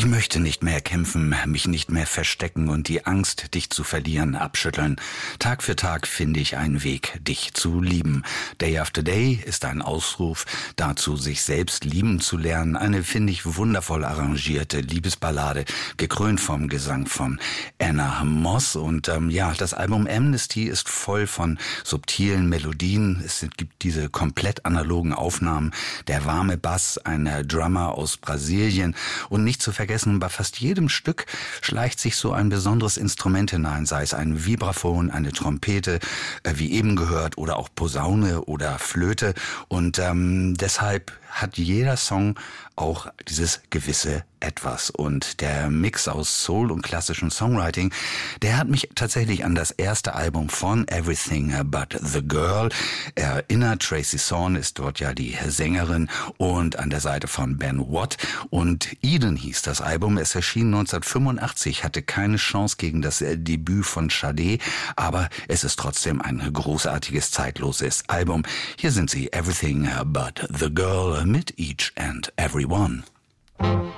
Ich möchte nicht mehr kämpfen, mich nicht mehr verstecken und die Angst, dich zu verlieren, abschütteln. Tag für Tag finde ich einen Weg, dich zu lieben. Day After Day ist ein Ausruf dazu, sich selbst lieben zu lernen. Eine, finde ich, wundervoll arrangierte Liebesballade, gekrönt vom Gesang von Anna Moss. Und das Album Amnesty ist voll von subtilen Melodien. Es gibt diese komplett analogen Aufnahmen, der warme Bass, ein Drummer aus Brasilien und nicht zu vergessen, bei fast jedem Stück schleicht sich so ein besonderes Instrument hinein, sei es ein Vibraphon, eine Trompete, wie eben gehört, oder auch Posaune oder Flöte. Und deshalb hat jeder Song auch dieses gewisse Etwas. Und der Mix aus Soul und klassischem Songwriting, der hat mich tatsächlich an das erste Album von Everything But the Girl erinnert. Tracy Thorn ist dort ja die Sängerin und an der Seite von Ben Watt. Und Eden hieß das Album. Es erschien 1985, hatte keine Chance gegen das Debüt von Sade, aber es ist trotzdem ein großartiges, zeitloses Album. Hier sind sie, Everything But the Girl mit Each and Every One.